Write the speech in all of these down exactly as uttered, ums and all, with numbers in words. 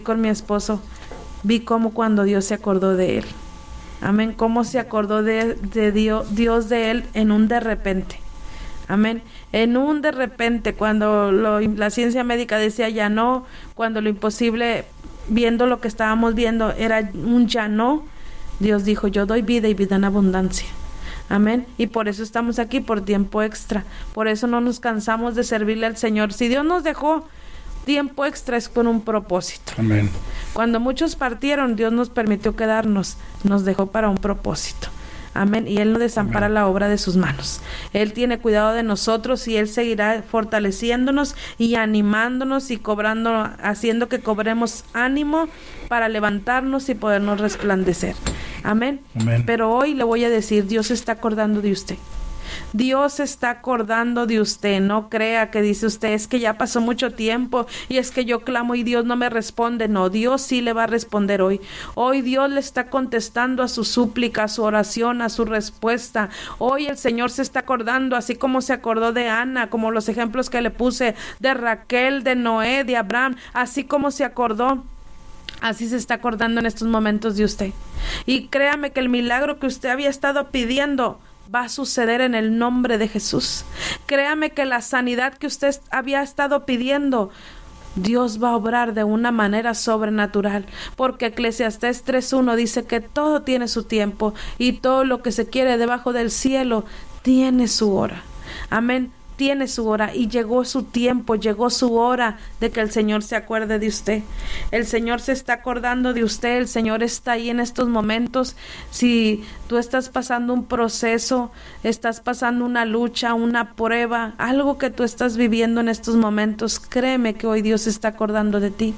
con mi esposo, vi cómo cuando Dios se acordó de él. Amén. Cómo se acordó de, de Dios, Dios de él en un de repente. Amén. En un de repente, cuando lo, la ciencia médica decía ya no, cuando lo imposible, viendo lo que estábamos viendo, era un ya no, Dios dijo, yo doy vida y vida en abundancia. Amén. Y por eso estamos aquí, por tiempo extra. Por eso no nos cansamos de servirle al Señor. Si Dios nos dejó tiempo extra, es con un propósito. Amén. Cuando muchos partieron, Dios nos permitió quedarnos, nos dejó para un propósito. Amén. Y Él no desampara Amén. La obra de sus manos. Él tiene cuidado de nosotros y Él seguirá fortaleciéndonos y animándonos y cobrando, haciendo que cobremos ánimo para levantarnos y podernos resplandecer. Amén. Amén. Pero hoy le voy a decir, Dios se está acordando de usted. Dios se está acordando de usted. No crea que dice usted, es que ya pasó mucho tiempo y es que yo clamo y Dios no me responde. No, Dios sí le va a responder hoy. Hoy Dios le está contestando a su súplica, a su oración, a su respuesta. Hoy el Señor se está acordando, así como se acordó de Ana, como los ejemplos que le puse, de Raquel, de Noé, de Abraham, así como se acordó. Así se está acordando en estos momentos de usted. Y créame que el milagro que usted había estado pidiendo va a suceder en el nombre de Jesús. Créame que la sanidad que usted había estado pidiendo, Dios va a obrar de una manera sobrenatural, porque Eclesiastés tres uno dice que todo tiene su tiempo y todo lo que se quiere debajo del cielo tiene su hora. Amén. Tiene su hora y llegó su tiempo, llegó su hora de que el Señor se acuerde de usted. El Señor se está acordando de usted, el Señor está ahí en estos momentos. Si tú estás pasando un proceso, estás pasando una lucha, una prueba, algo que tú estás viviendo en estos momentos, créeme que hoy Dios se está acordando de ti.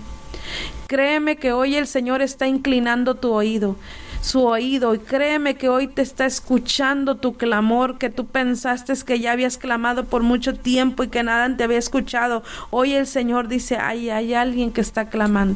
Créeme que hoy el Señor está inclinando tu oído. su oído, y créeme que hoy te está escuchando tu clamor, que tú pensaste que ya habías clamado por mucho tiempo y que nada te había escuchado. Hoy el Señor dice, ay, hay alguien que está clamando,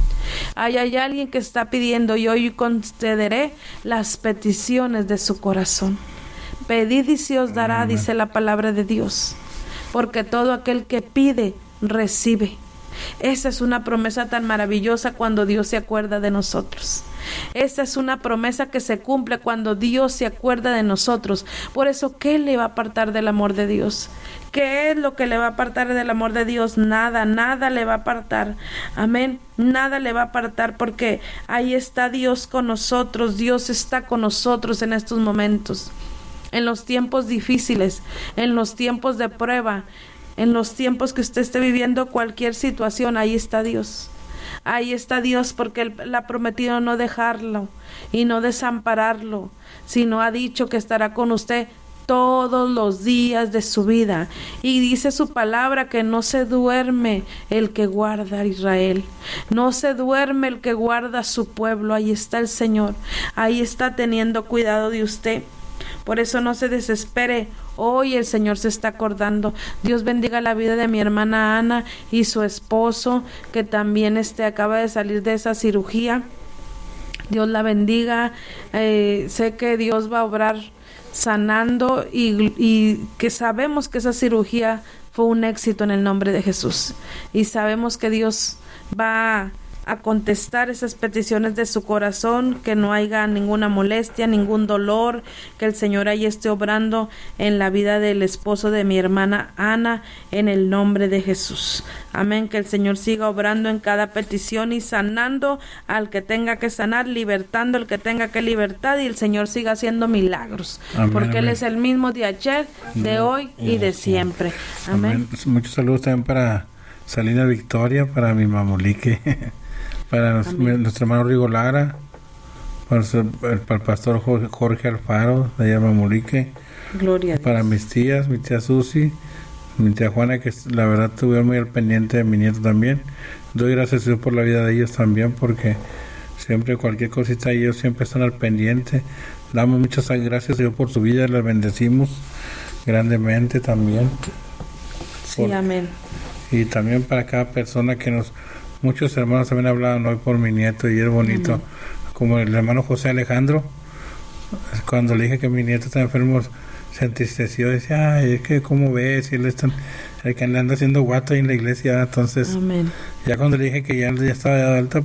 ay, hay alguien que está pidiendo, y hoy concederé las peticiones de su corazón. Pedid y se os dará, Amén. Dice la palabra de Dios, porque todo aquel que pide, recibe. Esa es una promesa tan maravillosa cuando Dios se acuerda de nosotros. Esa es una promesa que se cumple cuando Dios se acuerda de nosotros. Por eso, ¿qué le va a apartar del amor de Dios? ¿Qué es lo que le va a apartar del amor de Dios? Nada, nada le va a apartar. Amén. Nada le va a apartar, porque ahí está Dios con nosotros. Dios está con nosotros en estos momentos, en los tiempos difíciles, en los tiempos de prueba, en los tiempos que usted esté viviendo cualquier situación. Ahí está Dios. Ahí está Dios, porque Él, Él ha prometido no dejarlo y no desampararlo, sino ha dicho que estará con usted todos los días de su vida. Y dice su palabra que no se duerme el que guarda a Israel, no se duerme el que guarda a su pueblo. Ahí está el Señor, ahí está teniendo cuidado de usted. Por eso no se desespere, hoy el Señor se está acordando. Dios bendiga la vida de mi hermana Ana y su esposo, que también este acaba de salir de esa cirugía. Dios la bendiga. Eh, sé que Dios va a obrar sanando, y, y que sabemos que esa cirugía fue un éxito en el nombre de Jesús. Y sabemos que Dios va a a contestar esas peticiones de su corazón, que no haya ninguna molestia, ningún dolor, que el Señor ahí esté obrando en la vida del esposo de mi hermana Ana, en el nombre de Jesús. Amén. Que el Señor siga obrando en cada petición y sanando al que tenga que sanar, libertando al que tenga que libertar, y el Señor siga haciendo milagros. Amén, porque amén. Él es el mismo de ayer, de hoy y de siempre. Amén. Amén. Muchos saludos también para Salina Victoria, para mi mamulique, para nos, nuestro hermano Rigo Lara, para, el, para el pastor Jorge, Jorge Alfaro de allá Mamulique, Gloria a Dios. Para mis tías, mi tía Susi, mi tía Juana, que la verdad estuvieron muy al pendiente de mi nieto también. Doy gracias a Dios por la vida de ellos también, porque siempre cualquier cosita ellos siempre están al pendiente. Damos muchas gracias a Dios por su vida, les bendecimos grandemente también. Sí, por, amén. Y también para cada persona que nos... Muchos hermanos también hablaban hoy por mi nieto, y es bonito. Amén. Como el hermano José Alejandro, cuando le dije que mi nieto está enfermo, se entristeció, decía, ay, es que cómo ves, y él está, el que anda haciendo guato ahí en la iglesia. Entonces, amén. Ya cuando le dije que ya, ya estaba de alta,